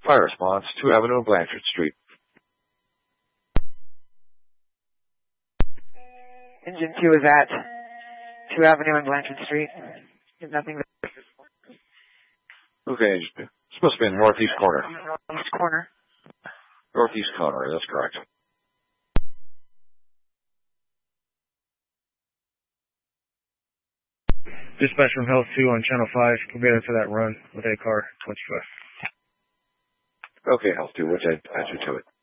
Fire response, 2 Avenue and Blanchard Street. Engine 2 is at 2 Avenue and Blanchard Street. There's nothing there. Okay, Engine 2. It's supposed to be in the northeast corner. Northeast corner. Northeast corner, that's correct. Dispatch from Health 2 on Channel 5, prepare for that run with a car 25. Okay, Health 2, which I add you to it.